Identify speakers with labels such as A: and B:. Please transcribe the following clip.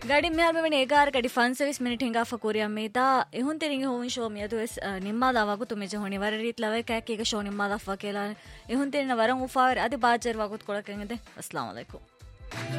A: ಗಾಡಿ ಮ್ಯಾಲ್ ಮೇವಣಿ 11 ಗಡಿ 25 ಮಿನಿಟ್ ಹಿಂಗಾ ಫಕೋರಿಯಾ ಮೇತಾ ಎಹುನ್ ತೆರಿಂಗೆ ಹೋನ್ ಶೋ ಮಿಯದು ಎಸ್ ನಿಮ್ಮಾದಾವಾಗು ತುಮೆ ಜಹೋನಿ ವರ ರೀತ್ ಲವೆ ಕ್ಯಾಕೀಗ ಶೋ ನಿಮ್ಮಾದಾ ಫಕೇಲಾ ಎಹುನ್ ತೆರಿನ ವರಂ ಉಫಾವರ್ ಅದಿ ಬಾಜರ್ ವಾಗುತ್ ಕೊಳಕೆಂಗದೆ ಅಸ್ಸಲಾಮು ಅಲೈಕುಂ.